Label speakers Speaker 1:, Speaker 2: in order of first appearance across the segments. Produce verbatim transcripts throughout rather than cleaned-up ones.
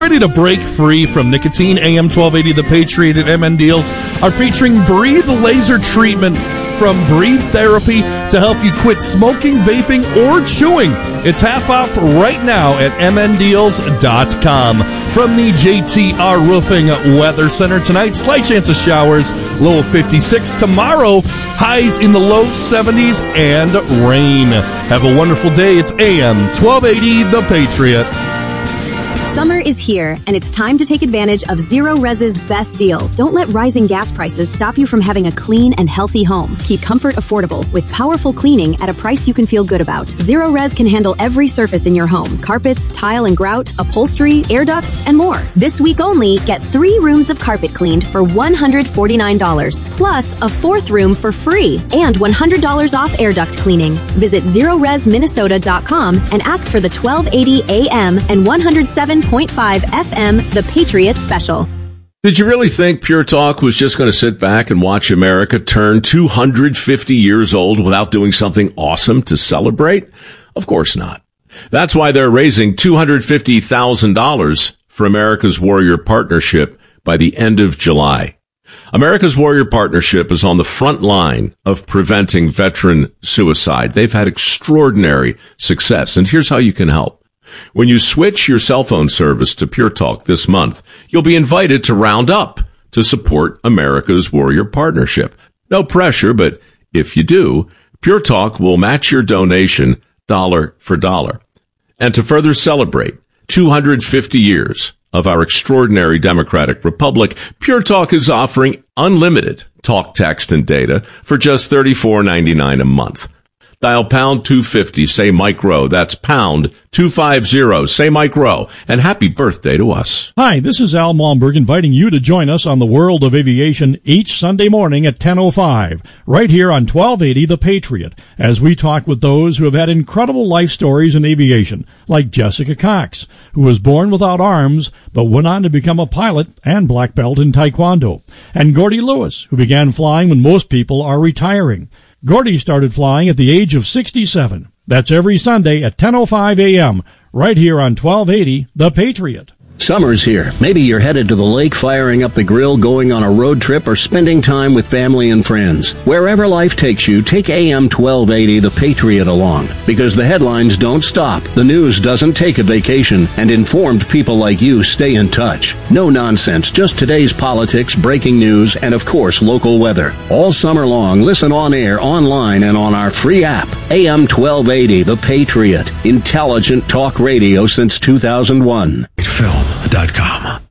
Speaker 1: Ready to break free from nicotine? A M twelve eighty The Patriot and M N Deals are featuring Breathe Laser Treatment from Breathe Therapy to help you quit smoking, vaping, or chewing. It's half off right now at m n deals dot com. From the J T R Roofing Weather Center tonight, slight chance of showers, low of fifty-six. Tomorrow, highs in the low seventies and rain. Have a wonderful day. It's A M twelve eighty The Patriot.
Speaker 2: Summer is here, and it's time to take advantage of Zero Res's best deal. Don't let rising gas prices stop you from having a clean and healthy home. Keep comfort affordable with powerful cleaning at a price you can feel good about. Zero Res can handle every surface in your home: carpets, tile and grout, upholstery, air ducts, and more. This week only, get three rooms of carpet cleaned for one hundred forty-nine dollars, plus a fourth room for free, and one hundred dollars off air duct cleaning. Visit zero res minnesota dot com and ask for the twelve eighty A M and one oh seven point five F M The Patriot Special.
Speaker 3: Did you really think Pure Talk was just going to sit back and watch America turn two hundred fifty years old without doing something awesome to celebrate? Of course not. That's why they're raising two hundred fifty thousand dollars for America's Warrior Partnership by the end of July. America's Warrior Partnership is on the front line of preventing veteran suicide. They've had extraordinary success, and here's how you can help. When you switch your cell phone service to Pure Talk this month, you'll be invited to round up to support America's Warrior Partnership. No pressure, but if you do, Pure Talk will match your donation dollar for dollar. And to further celebrate two hundred fifty years of our extraordinary democratic republic, Pure Talk is offering unlimited talk, text, and data for just thirty-four ninety-nine a month. Dial pound two fifty, say Mike Rowe. That's pound two fifty, say Mike Rowe. And happy birthday to us.
Speaker 4: Hi, this is Al Malmberg inviting you to join us on the World of Aviation each Sunday morning at ten oh five, right here on twelve eighty The Patriot, as we talk with those who have had incredible life stories in aviation, like Jessica Cox, who was born without arms, but went on to become a pilot and black belt in Taekwondo, and Gordy Lewis, who began flying when most people are retiring. Gordy started flying at the age of sixty-seven. That's every Sunday at ten oh five A M, right here on twelve eighty The Patriot.
Speaker 5: Summer's here. Maybe you're headed to the lake, firing up the grill, going on a road trip, or spending time with family and friends. Wherever life takes you, take A M twelve eighty The Patriot along. Because the headlines don't stop, the news doesn't take a vacation, and informed people like you stay in touch. No nonsense, just today's politics, breaking news, and of course, local weather. All summer long, listen on air, online, and on our free app. A M twelve eighty The Patriot. Intelligent talk radio since two thousand one.
Speaker 6: Film dot com.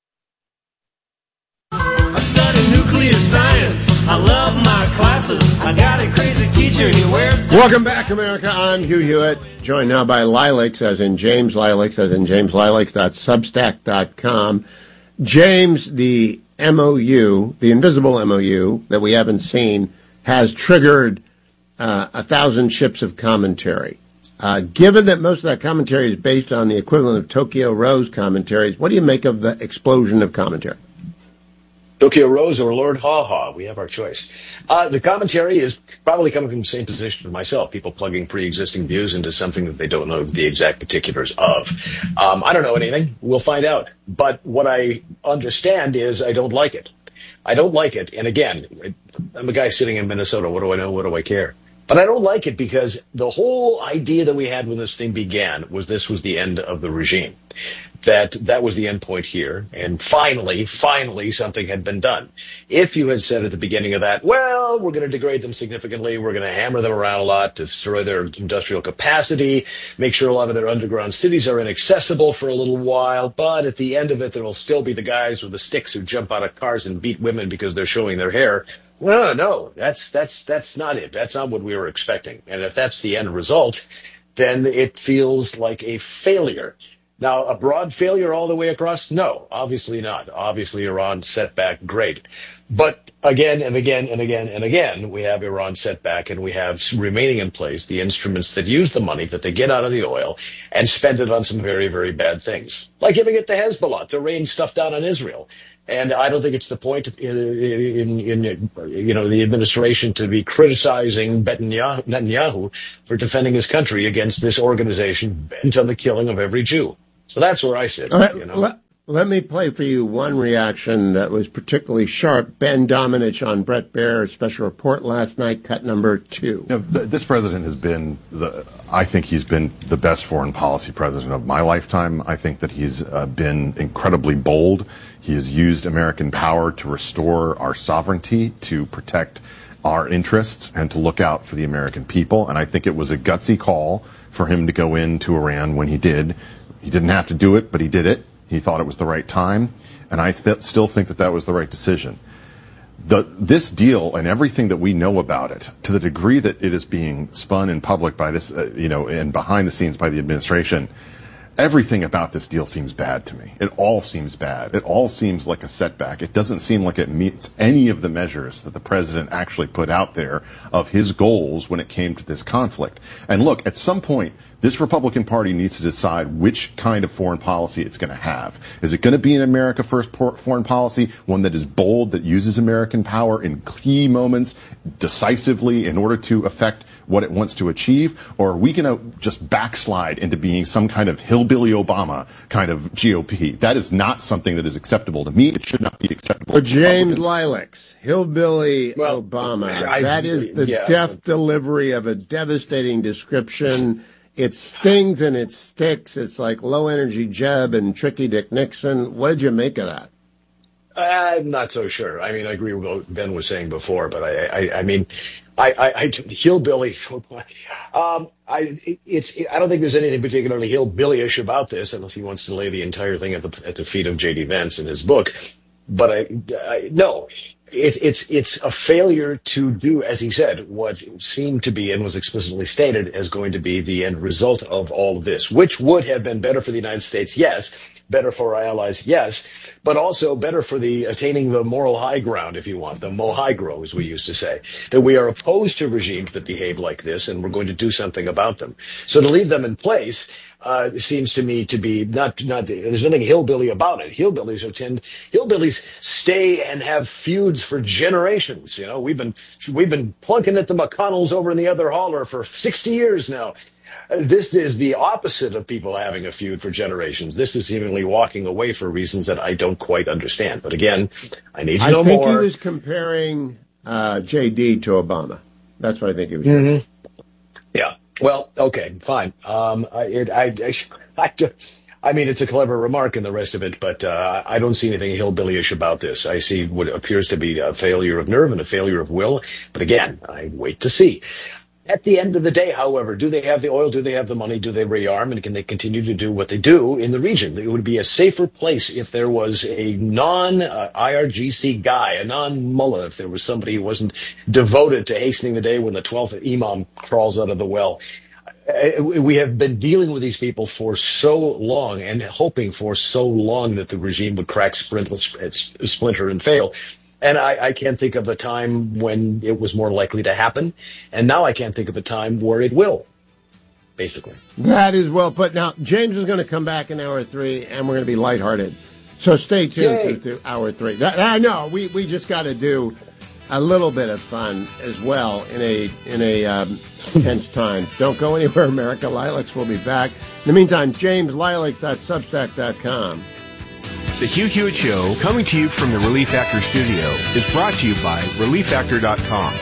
Speaker 7: I study nuclear science. I love my classes. I got a crazy teacher. He wears...
Speaker 8: Welcome back, America. I'm Hugh Hewitt, joined now by Lilacs, as in James Lilacs, as in james lilacs dot substack dot com. James, the M O U, the invisible M O U that we haven't seen, has triggered uh, a thousand ships of commentary. Uh, given that most of that commentary is based on the equivalent of Tokyo Rose commentaries, what do you make of the explosion of commentary?
Speaker 9: Tokyo Rose or Lord Haw Haw, we have our choice. Uh, the commentary is probably coming from the same position as myself, people plugging pre-existing views into something that they don't know the exact particulars of. Um, I don't know anything. We'll find out. But what I understand is I don't like it. I don't like it. And again, I'm a guy sitting in Minnesota. What do I know? What do I care? But I don't like it because the whole idea that we had when this thing began was this was the end of the regime, that that was the end point here. And finally, finally, something had been done. If you had said at the beginning of that, well, we're going to degrade them significantly, we're going to hammer them around a lot, destroy their industrial capacity, make sure a lot of their underground cities are inaccessible for a little while, but at the end of it, there will still be the guys with the sticks who jump out of cars and beat women because they're showing their hair. No, no, that's that's that's not it. That's not what we were expecting. And if that's the end result, then it feels like a failure. Now, a broad failure all the way across? No, obviously not. Obviously, Iran setback, great. But again and again and again and again, we have Iran setback, and we have remaining in place the instruments that use the money that they get out of the oil and spend it on some very, very bad things, like giving it to Hezbollah to rain stuff down on Israel. And I don't think it's the point in, in, in you know, the administration to be criticizing Netanyahu for defending his country against this organization bent on the killing of every Jew. So that's where I sit.
Speaker 8: All right,
Speaker 9: you know?
Speaker 8: let, let me play for you one reaction that was particularly sharp. Ben Domenech on Bret Baier's special report last night, cut number two.
Speaker 10: You know, th- this president has been, the, I think he's been the best foreign policy president of my lifetime. I think that he's uh, been incredibly bold. He has used American power to restore our sovereignty, to protect our interests, and to look out for the American people. And I think it was a gutsy call for him to go into Iran when he did. He didn't have to do it, but he did it. He thought it was the right time, and I th- still think that that was the right decision. The, this deal and everything that we know about it, to the degree that it is being spun in public by this, uh, you know, and behind the scenes by the administration, everything about this deal seems bad to me. It all seems bad. It all seems like a setback. It doesn't seem like it meets any of the measures that the president actually put out there of his goals when it came to this conflict. And look, at some point, this Republican Party needs to decide which kind of foreign policy it's going to have. Is it going to be an America First foreign policy, one that is bold, that uses American power in key moments decisively in order to affect what it wants to achieve? Or are we going to just backslide into being some kind of hillbilly Obama kind of G O P? That is not something that is acceptable to me. It should not be acceptable.
Speaker 8: But James Lilacs, hillbilly
Speaker 9: well,
Speaker 8: Obama,
Speaker 9: I,
Speaker 8: that is the
Speaker 9: yeah.
Speaker 8: deft delivery of a devastating description. It stings and it sticks. It's like low-energy Jeb and Tricky Dick Nixon. What did you make of that?
Speaker 9: I'm not so sure. I mean, I agree with what Ben was saying before, but I, I, I mean, I, I, I hillbilly. Um, I, it's. I don't think there's anything particularly hillbillyish about this, unless he wants to lay the entire thing at the at the feet of J D Vance in his book. But I, I no. It, it's it's a failure to do, as he said, what seemed to be and was explicitly stated as going to be the end result of all of this, which would have been better for the United States, yes, better for our allies, yes, but also better for the attaining the moral high ground, if you want, the mohigro, as we used to say, that we are opposed to regimes that behave like this, and we're going to do something about them. So to leave them in place Uh, seems to me to be not, not, there's nothing hillbilly about it. Hillbillies are tend, hillbillies stay and have feuds for generations. You know, we've been, we've been plunking at the McConnells over in the other holler for sixty years now. Uh, this is the opposite of people having a feud for generations. This is seemingly walking away for reasons that I don't quite understand. But again, I need to know more.
Speaker 8: I think more. He was comparing, uh, J D to Obama. That's what I think he was doing.
Speaker 9: Mm-hmm. Yeah. Well, okay, fine. Um, I, it, I, I, I mean, it's a clever remark and the rest of it, but uh, I don't see anything hillbillyish about this. I see what appears to be a failure of nerve and a failure of will. But again, I wait to see. At the end of the day, however, do they have the oil? Do they have the money? Do they rearm? And can they continue to do what they do in the region? It would be a safer place if there was a non-I R G C guy, a non-mullah, if there was somebody who wasn't devoted to hastening the day when the twelfth imam crawls out of the well. We have been dealing with these people for so long and hoping for so long that the regime would crack, splinter, and fail. And I, I can't think of a time when it was more likely to happen. And now I can't think of a time where it will, basically.
Speaker 8: That is well put. Now, James is going to come back in hour three, and we're going to be lighthearted. So stay tuned to, to hour three. That, I know, we, we just got to do a little bit of fun as well in a in a um, tense time. Don't go anywhere, America. Lilacs will be back. In the meantime, james lilacs dot substack dot com.
Speaker 11: The Hugh Hewitt Show, coming to you from the Relief Factor studio, is brought to you by relief factor dot com.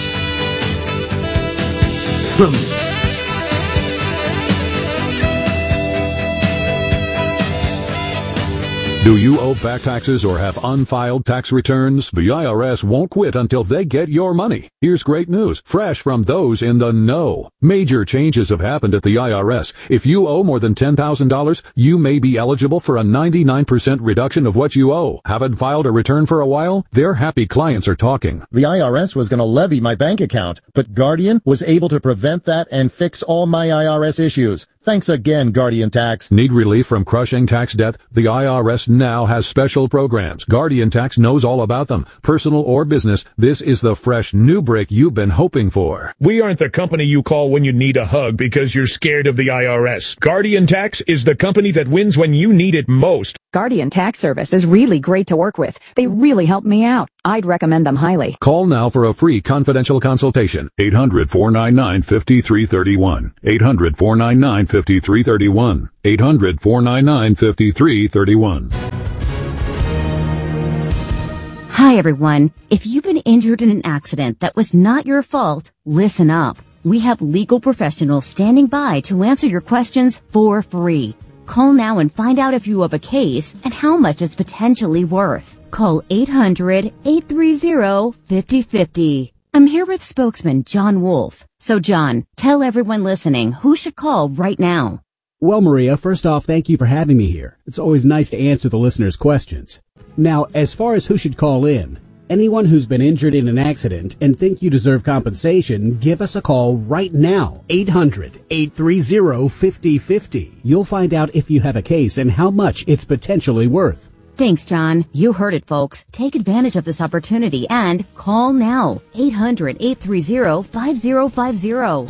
Speaker 6: Do you owe back taxes or have unfiled tax returns? The I R S won't quit until they get your money. Here's great news, fresh from those in the know. Major changes have happened at the I R S. If you owe more than ten thousand dollars, you may be eligible for a ninety-nine percent reduction of what you owe. Haven't filed a return for a while? Their happy clients are talking.
Speaker 12: The I R S was going to levy my bank account, but Guardian was able to prevent that and fix all my I R S issues. Thanks again, Guardian Tax.
Speaker 6: Need relief from crushing tax debt? The I R S now has special programs. Guardian Tax knows all about them. Personal or business, this is the fresh new break you've been hoping for.
Speaker 13: We aren't the company you call when you need a hug because you're scared of the I R S. Guardian Tax is the company that wins when you need it most.
Speaker 14: Guardian Tax Service is really great to work with. They really help me out. I'd recommend them highly.
Speaker 6: Call now for a free confidential consultation. eight hundred, four nine nine, five three three one. eight hundred, four nine nine, five three three one. eight hundred, four nine nine, five three three one.
Speaker 15: Hi, everyone. If you've been injured in an accident that was not your fault, listen up. We have legal professionals standing by to answer your questions for free. Call now and find out if you have a case and how much it's potentially worth. Call eight hundred, eight three zero, five zero five zero. I'm here with spokesman John Wolf. So, John, tell everyone listening who should call right now.
Speaker 16: Well, Maria, first off, thank you for having me here. It's always nice to answer the listeners' questions. Now, as far as who should call in, anyone who's been injured in an accident and think you deserve compensation, give us a call right now. eight hundred, eight three zero, five zero five zero. You'll find out if you have a case and how much it's potentially worth.
Speaker 15: Thanks, John. You heard it, folks. Take advantage of this opportunity and call now. eight hundred, eight three zero, five zero five zero.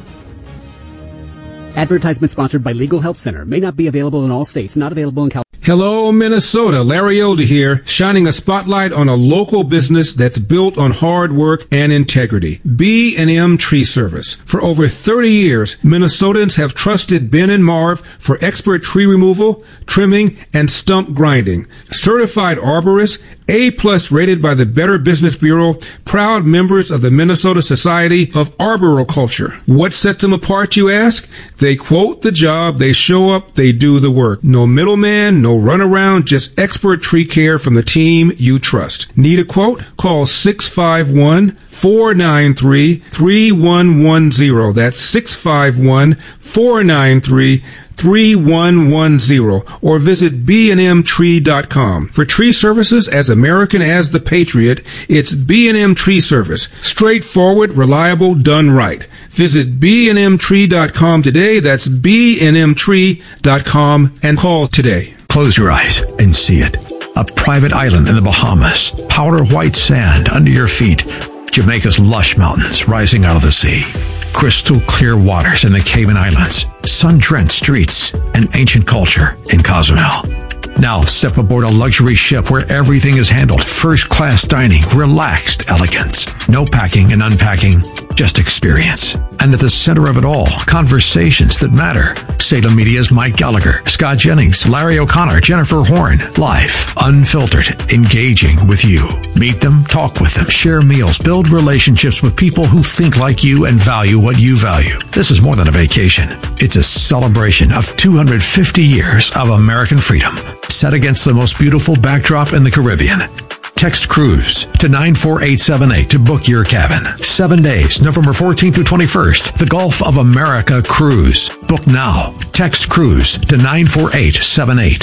Speaker 16: Advertisement sponsored by Legal Help Center. May not be available in all states. Not available in California.
Speaker 17: Hello, Minnesota. Larry Older here, shining a spotlight on a local business that's built on hard work and integrity. B and M Tree Service. For over thirty years, Minnesotans have trusted Ben and Marv for expert tree removal, trimming, and stump grinding. Certified arborists, A-plus rated by the Better Business Bureau, proud members of the Minnesota Society of Arboriculture. What sets them apart, you ask? They quote the job, they show up, they do the work. No middleman, no runaround, just expert tree care from the team you trust. Need a quote? Call six five one, four nine three, three one one zero. That's six five one, four nine three, three one one zero, or visit b and m tree dot com. For tree services as American as the Patriot, it's B and M Tree Service. Straightforward, reliable, done right. Visit b and m tree dot com today. That's b and m tree dot com and call today.
Speaker 18: Close your eyes and see it. A private island in the Bahamas. Powder white sand under your feet. Jamaica's lush mountains rising out of the sea. Crystal clear waters in the Cayman Islands. Sun-drenched streets and ancient culture in Cozumel. Now step aboard a luxury ship where everything is handled. First-class dining, relaxed elegance. No packing and unpacking, just experience. And at the center of it all, conversations that matter. Salem Media's Mike Gallagher, Scott Jennings, Larry O'Connor, Jennifer Horn. Live, unfiltered, engaging with you. Meet them, talk with them, share meals, build relationships with people who think like you and value what you value. This is more than a vacation. It's a celebration of two hundred fifty years of American freedom, set against the most beautiful backdrop in the Caribbean. Text cruise to nine four eight seven eight to book your cabin. Seven days, November fourteenth through twenty-first. The Gulf of America cruise. Book now. Text cruise to nine four eight seven eight.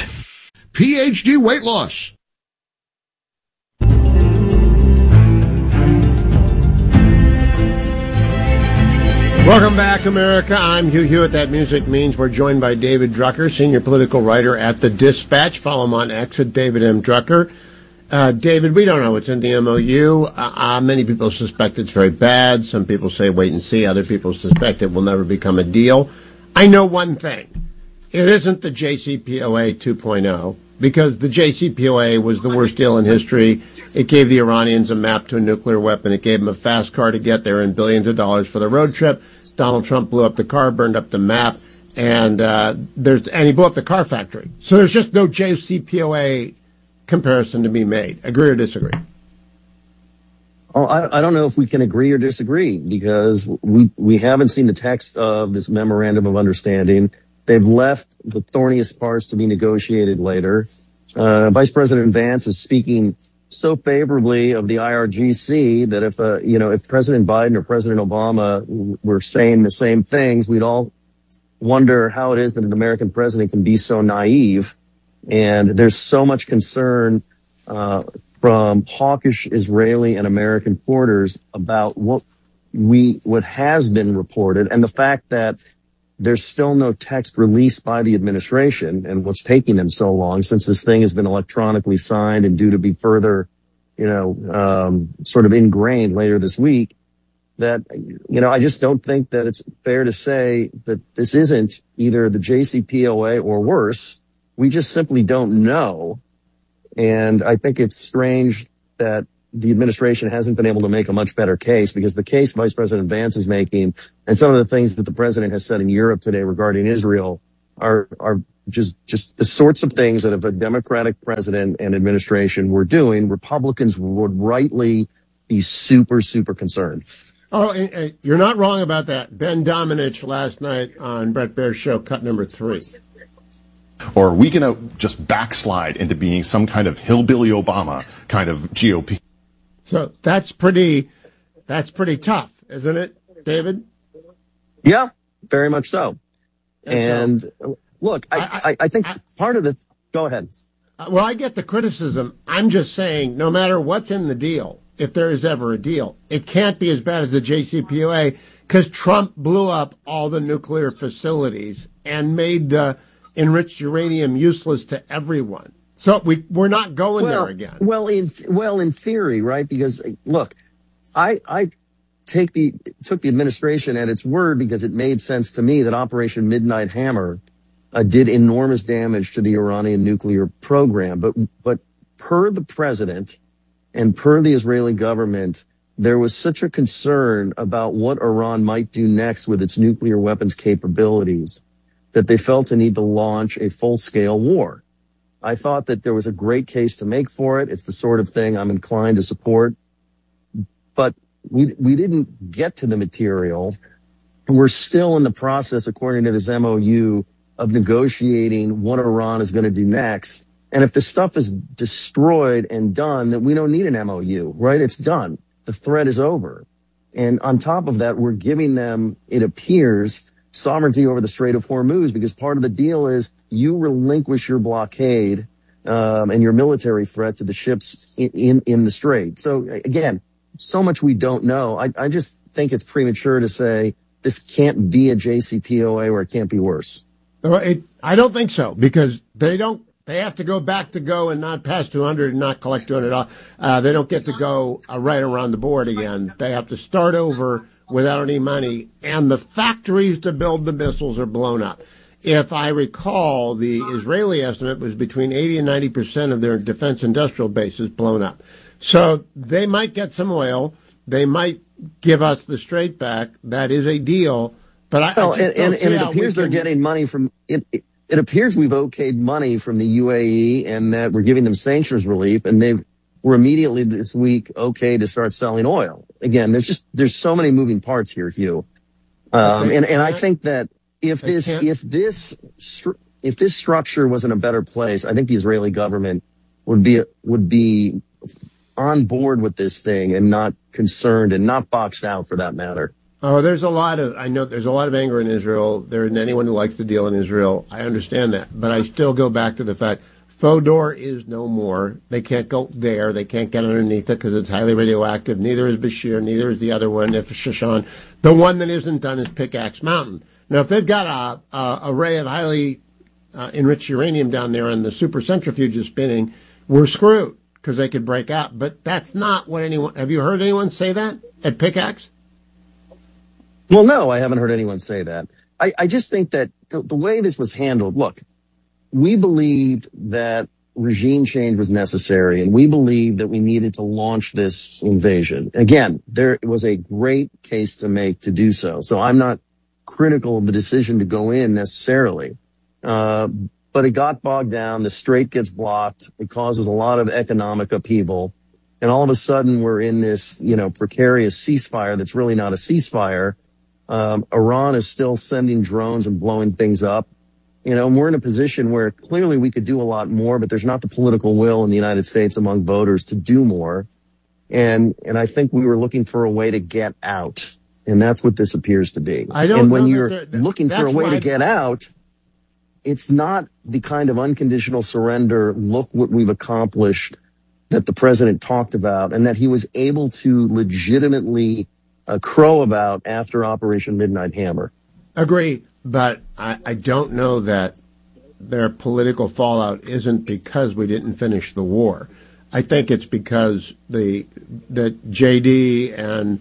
Speaker 19: P H D weight loss.
Speaker 8: Welcome back, America. I'm Hugh Hewitt. That music means we're joined by David Drucker, senior political writer at The Dispatch. Follow him on X at David M. Drucker. Uh, David, we don't know what's in the M O U. Uh, uh, many people suspect it's very bad. Some people say wait and see. Other people suspect it will never become a deal. I know one thing. It isn't the J C P O A two point oh, because the J C P O A was the worst deal in history. It gave the Iranians a map to a nuclear weapon. It gave them a fast car to get there and billions of dollars for the road trip. Donald Trump blew up the car, burned up the map, and uh, there's and he blew up the car factory. So there's just no J C P O A comparison to be made. Agree or disagree?
Speaker 20: Oh, I, I don't know if we can agree or disagree, because we we haven't seen the text of this memorandum of understanding. They've left the thorniest parts to be negotiated later. Uh, Vice President Vance is speaking so favorably of the I R G C that if uh, you know if President Biden or President Obama were saying the same things, we'd all wonder how it is that an American president can be so naive. And there's so much concern uh from hawkish Israeli and American quarters about what we what has been reported, and the fact that there's still no text released by the administration, and what's taking them so long since this thing has been electronically signed and due to be further, you know, um sort of ingrained later this week. That, you know, I just don't think that it's fair to say that this isn't either the J C P O A or worse. We just simply don't know. And I think it's strange that the administration hasn't been able to make a much better case, because the case Vice President Vance is making and some of the things that the president has said in Europe today regarding Israel are, are just, just the sorts of things that if a Democratic president and administration were doing, Republicans would rightly be super, super concerned.
Speaker 8: Oh, and, and you're not wrong about that. Ben Domenech last night on Brett Baer's show, cut number three.
Speaker 10: Or are we going to just backslide into being some kind of hillbilly Obama kind of G O P?
Speaker 8: So that's pretty, that's pretty tough, isn't it, David?
Speaker 20: Yeah, very much so.
Speaker 8: And,
Speaker 20: and
Speaker 8: so,
Speaker 20: look, I, I, I think I, part of it, go ahead.
Speaker 8: Uh, well, I get the criticism. I'm just saying, no matter what's in the deal, if there is ever a deal, it can't be as bad as the J C P O A, because Trump blew up all the nuclear facilities and made the enriched uranium useless to everyone. So we, we're not going
Speaker 20: well,
Speaker 8: there again.
Speaker 20: Well, in, well, in theory, right? Because look, I, I take the, took the administration at its word because it made sense to me that Operation Midnight Hammer uh, did enormous damage to the Iranian nuclear program. But, but per the president and per the Israeli government, there was such a concern about what Iran might do next with its nuclear weapons capabilities that they felt a need to launch a full-scale war. I thought that there was a great case to make for it. It's the sort of thing I'm inclined to support. But we we didn't get to the material. We're still in the process, according to this M O U, of negotiating what Iran is going to do next. And if the stuff is destroyed and done, then we don't need an M O U, right? It's done. The threat is over. And on top of that, we're giving them, it appears, sovereignty over the Strait of Hormuz, because part of the deal is you relinquish your blockade um, and your military threat to the ships in, in, in the Strait. So again, so much we don't know. I, I just think it's premature to say this can't be a J C P O A or it can't be worse.
Speaker 8: Well, it, I don't think so, because they don't. They have to go back to go and not pass two hundred and not collect two hundred dollars. Uh, they don't get to go uh, right around the board again. They have to start over without any money, and the factories to build the missiles are blown up. If I recall, the Israeli estimate was between eighty and ninety percent of their defense industrial base is blown up. So they might get some oil. They might give us the Strait back. That is a deal. But I,
Speaker 20: well,
Speaker 8: I just
Speaker 20: and,
Speaker 8: don't
Speaker 20: and,
Speaker 8: see
Speaker 20: and it
Speaker 8: how
Speaker 20: appears
Speaker 8: we
Speaker 20: they're
Speaker 8: can...
Speaker 20: getting money from it, it. It appears we've okayed money from the U A E and that we're giving them sanctions relief, and they were immediately this week okay to start selling oil. Again, there's just there's so many moving parts here, Hugh. Um, and and I think that if this if this if this structure was in a better place, I think the Israeli government would be would be on board with this thing and not concerned and not boxed out, for that matter.
Speaker 8: Oh, there's a lot of, I know there's a lot of anger in Israel. There isn't anyone who likes the deal in Israel. I understand that. But I still go back to the fact, Fodor is no more. They can't go there. They can't get underneath it because it's highly radioactive. Neither is Bashir. Neither is the other one, if Shashan. The one that isn't done is Pickaxe Mountain. Now, if they've got a, a array of highly uh, enriched uranium down there and the super centrifuge is spinning, we're screwed because they could break out. But that's not what anyone, have you heard anyone say that at Pickaxe?
Speaker 20: Well, no, I haven't heard anyone say that. I, I just think that the, the way this was handled, look, we believed that regime change was necessary, and we believed that we needed to launch this invasion. Again, there was a great case to make to do so. So I'm not critical of the decision to go in necessarily. Uh, but it got bogged down. The Strait gets blocked. It causes a lot of economic upheaval. And all of a sudden we're in this, you know, precarious ceasefire that's really not a ceasefire. Um, Iran is still sending drones and blowing things up. You know, and we're in a position where clearly we could do a lot more, but there's not the political will in the United States among voters to do more. And, and I think we were looking for a way to get out. And that's what this appears to be.
Speaker 8: I don't
Speaker 20: and when
Speaker 8: know
Speaker 20: you're
Speaker 8: that that,
Speaker 20: looking for a way to get out, it's not the kind of unconditional surrender, look what we've accomplished, that the president talked about and that he was able to legitimately uh, crow about after Operation Midnight Hammer.
Speaker 8: Agree, but I, I don't know that their political fallout isn't because we didn't finish the war. I think it's because the that J D and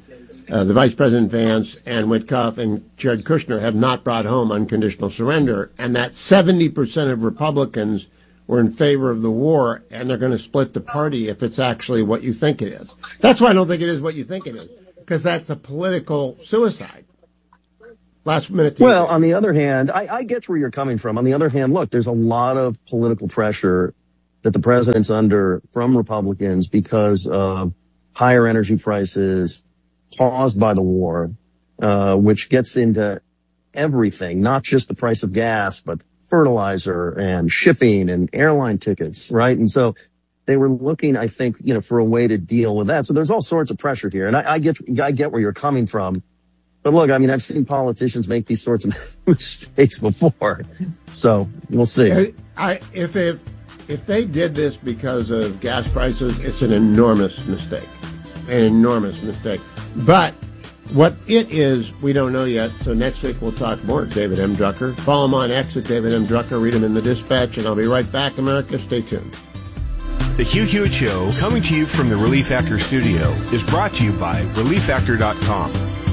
Speaker 8: uh, the Vice President Vance and Witkoff and Jared Kushner have not brought home unconditional surrender, and that seventy percent of Republicans were in favor of the war, and they're going to split the party if it's actually what you think it is. That's why I don't think it is what you think it is, because that's a political suicide. Last minute.
Speaker 20: Well, on the other hand, I, I get where you're coming from. On the other hand, look, there's a lot of political pressure that the president's under from Republicans because of higher energy prices caused by the war, uh, which gets into everything, not just the price of gas, but fertilizer and shipping and airline tickets, right? And so they were looking, I think, you know, for a way to deal with that. So there's all sorts of pressure here. And I, I get, I get where you're coming from. But look, I mean, I've seen politicians make these sorts of mistakes before. So we'll see.
Speaker 8: I, if, if, if they did this because of gas prices, it's an enormous mistake. An enormous mistake. But what it is, we don't know yet. So next week we'll talk more. David M. Drucker. Follow him on X at David M. Drucker. Read him in the Dispatch. And I'll be right back, America. Stay tuned.
Speaker 11: The Hugh Hewitt Show, coming to you from the Relief Factor studio, is brought to you by relief factor dot com.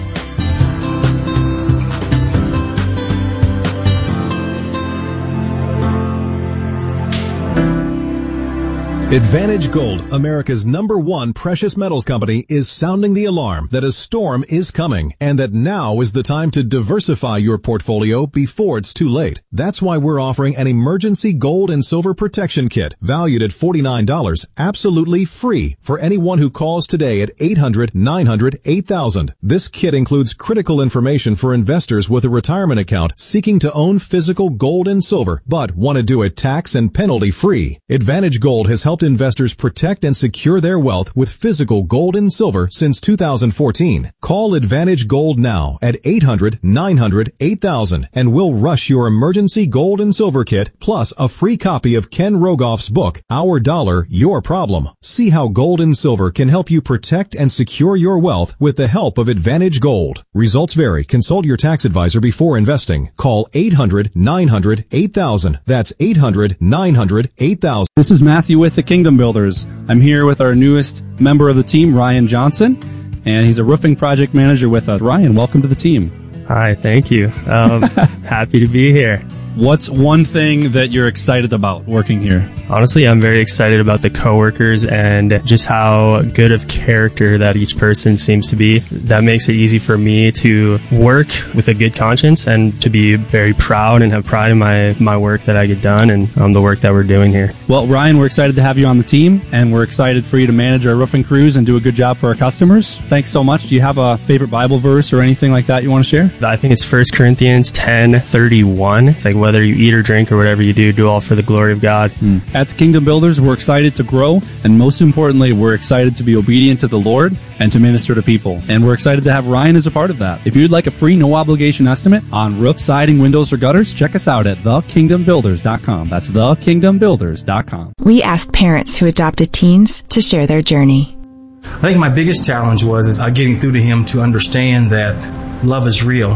Speaker 21: Advantage Gold, America's number one precious metals company, is sounding the alarm that a storm is coming and that now is the time to diversify your portfolio before it's too late. That's why we're offering an emergency gold and silver protection kit valued at forty-nine dollars, absolutely free for anyone who calls today at eight hundred, nine hundred, eight thousand. This kit includes critical information for investors with a retirement account seeking to own physical gold and silver but want to do it tax and penalty free. Advantage Gold has helped investors protect and secure their wealth with physical gold and silver since two thousand fourteen. Call Advantage Gold now at eight hundred, nine hundred, eight thousand and we'll rush your emergency gold and silver kit plus a free copy of Ken Rogoff's book, Our Dollar, Your Problem. See how gold and silver can help you protect and secure your wealth with the help of Advantage Gold. Results vary. Consult your tax advisor before investing. Call eight hundred, nine hundred, eight thousand. That's eight hundred, nine hundred, eight thousand.
Speaker 22: This is Matthew with the Kingdom Builders. I'm here with our newest member of the team, Ryan Johnson, and he's a roofing project manager with us. Ryan, welcome to the team.
Speaker 23: Hi, thank you. Um, happy to be here.
Speaker 22: What's one thing that you're excited about working here?
Speaker 23: Honestly, I'm very excited about the coworkers and just how good of character that each person seems to be. That makes it easy for me to work with a good conscience and to be very proud and have pride in my, my work that I get done and um, the work that we're doing here.
Speaker 22: Well, Ryan, we're excited to have you on the team, and we're excited for you to manage our roofing crews and do a good job for our customers. Thanks so much. Do you have a favorite Bible verse or anything like that you want to share?
Speaker 23: I think it's First Corinthians ten thirty-one. It's like, whether you eat or drink or whatever you do, do all for the glory of God.
Speaker 22: Mm. At the Kingdom Builders, we're excited to grow, and most importantly, we're excited to be obedient to the Lord and to minister to people. And we're excited to have Ryan as a part of that. If you'd like a free, no-obligation estimate on roof, siding, windows, or gutters, check us out at the kingdom builders dot com. That's the kingdom builders dot com.
Speaker 24: We asked parents who adopted teens to share their journey.
Speaker 25: I think my biggest challenge was is uh, getting through to him to understand that love is real,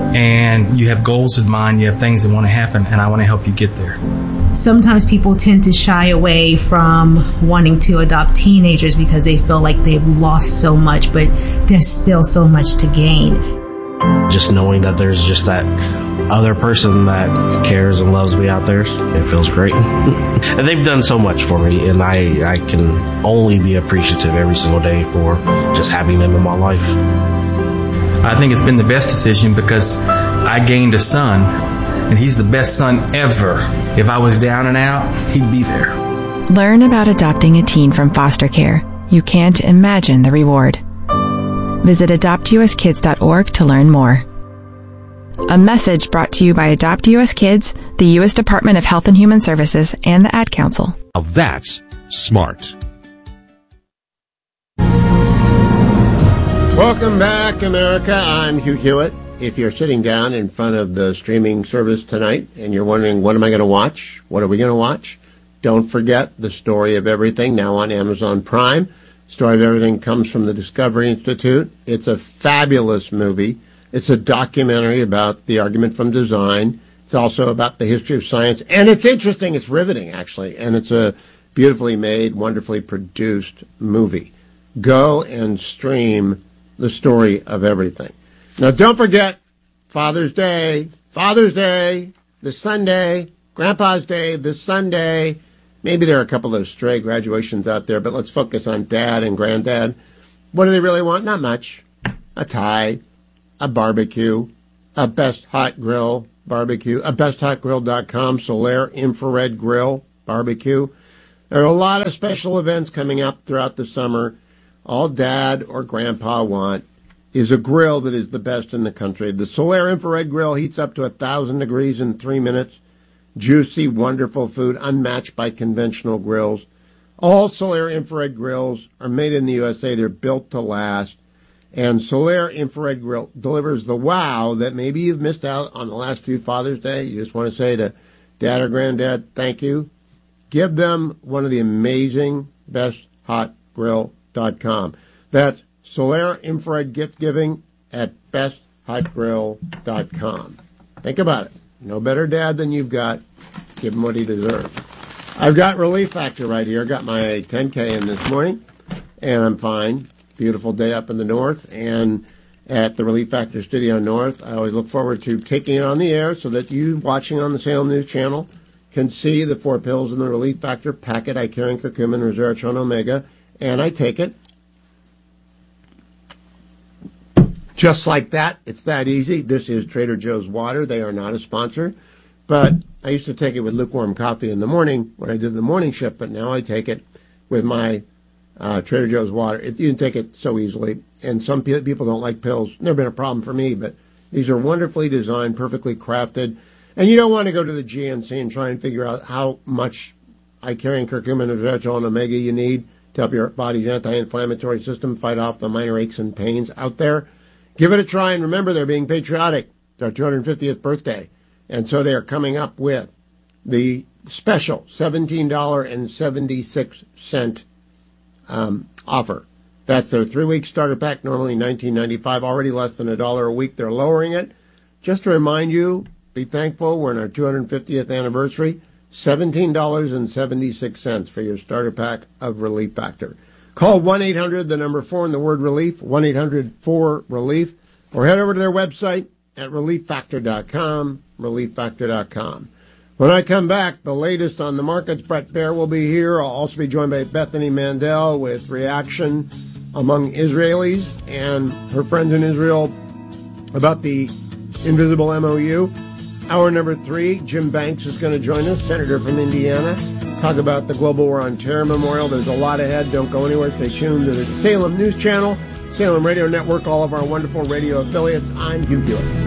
Speaker 25: and you have goals in mind, you have things that want to happen, and I want to help you get there.
Speaker 26: Sometimes people tend to shy away from wanting to adopt teenagers because they feel like they've lost so much, but there's still so much to gain.
Speaker 27: Just knowing that there's just that other person that cares and loves me out there, it feels great. And they've done so much for me, and I, I can only be appreciative every single day for just having them in my life.
Speaker 25: I think it's been the best decision because I gained a son, and he's the best son ever. If I was down and out, he'd be there.
Speaker 24: Learn about adopting a teen from foster care. You can't imagine the reward. Visit adopt u s kids dot org to learn more. A message brought to you by Adopt U S Kids, the U S Department of Health and Human Services, and the Ad Council.
Speaker 28: Now that's smart.
Speaker 8: Welcome back, America. I'm Hugh Hewitt. If you're sitting down in front of the streaming service tonight and you're wondering, what am I going to watch? What are we going to watch? Don't forget The Story of Everything, now on Amazon Prime. Story of Everything comes from the Discovery Institute. It's a fabulous movie. It's a documentary about the argument from design. It's also about the history of science. And it's interesting. It's riveting, actually. And it's a beautifully made, wonderfully produced movie. Go and stream the story of everything. Now, don't forget Father's Day, Father's Day, this Sunday, Grandpa's Day, this Sunday. Maybe there are a couple of stray graduations out there, but let's focus on Dad and Granddad. What do they really want? Not much. A tie, a barbecue, a Best Hot Grill barbecue, a best hot grill dot com Solaire Infrared Grill barbecue. There are a lot of special events coming up throughout the summer. All Dad or Grandpa want is a grill that is the best in the country. The Solaire Infrared Grill heats up to one thousand degrees in three minutes. Juicy, wonderful food, unmatched by conventional grills. All Solaire Infrared Grills are made in the U S A. They're built to last. And Solaire Infrared Grill delivers the wow that maybe you've missed out on the last few Father's Day. You just want to say to Dad or Granddad, thank you. Give them one of the amazing best hot grill dot com. That's Solaire Infrared Gift Giving at best hot grill dot com. Think about it. No better dad than you've got. Give him what he deserves. I've got Relief Factor right here. Got my ten K in this morning, and I'm fine. Beautiful day up in the north, and at the Relief Factor Studio North. I always look forward to taking it on the air so that you watching on the Salem News Channel can see the four pills in the Relief Factor packet. I carry curcumin, resveratrol, omega, and I take it. Just like that. It's that easy. This is Trader Joe's water. They are not a sponsor, but I used to take it with lukewarm coffee in the morning when I did the morning shift, but now I take it with my Uh, Trader Joe's water. It, you can take it so easily, and some pe- people don't like pills. Never been a problem for me, but these are wonderfully designed, perfectly crafted, and you don't want to go to the G N C and try and figure out how much Icarian curcumin, resveratrol, and omega you need to help your body's anti-inflammatory system fight off the minor aches and pains out there. Give it a try, and remember, they're being patriotic. It's our two hundred fiftieth birthday, and so they are coming up with the special seventeen dollars and seventy-six cents Um, offer. That's their three-week starter pack, normally nineteen ninety-five dollars, already less than a dollar a week. They're lowering it. Just to remind you, be thankful, we're in our two hundred fiftieth anniversary, seventeen dollars and seventy-six cents for your starter pack of Relief Factor. Call one eight hundred, the number four, and the word relief, one eight hundred four relief, or head over to their website at relief factor dot com, relief factor dot com. When I come back, the latest on the markets, Brett Baer will be here. I'll also be joined by Bethany Mandel with reaction among Israelis and her friends in Israel about the invisible M O U. Hour number three, Jim Banks is going to join us, senator from Indiana, talk about the Global War on Terror Memorial. There's a lot ahead. Don't go anywhere. Stay tuned to the Salem News Channel, Salem Radio Network, all of our wonderful radio affiliates. I'm Hugh Hewitt.